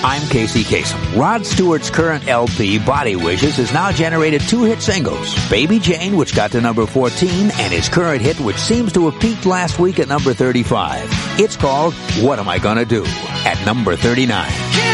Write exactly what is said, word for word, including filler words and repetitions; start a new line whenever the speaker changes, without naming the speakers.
I'm Casey Kasem. Rod Stewart's current L P, Body Wishes, has now generated two hit singles, Baby Jane, which got to number fourteen, and his current hit, which seems to have peaked last week at number thirty-five. It's called What Am I Gonna Do? At number thirty-nine.